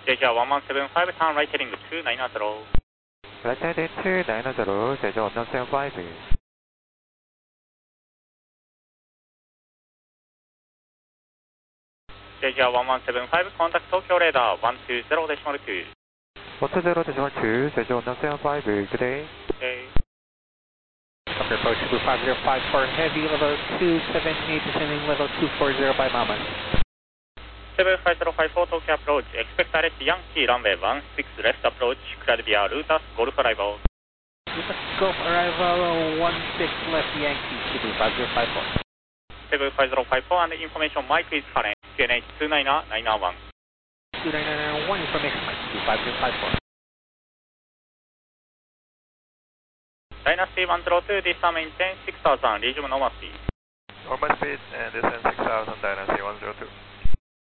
JJ 1175, turn right heading 290. Right heading 290, JJ 1175. JJ 1175, contact Tokyo radar 120.2. 120.2, JJ 1175, good day. Okay. After approach 25054 for heavy level 278, descending level 240 by Mama. 75054 Tokyo approach, expect direct Yankee runway 16 left approach, cleared via Lutas Golf arrival. Lutas Golf arrival 16 left Yankee 75054. 75054 and information Mike is current, QNH 29991. 29991 information Mike 25054. Dynasty 102, distant maintain 6000, resume normal speed. Normal speed and descend 6000, Dynasty 102.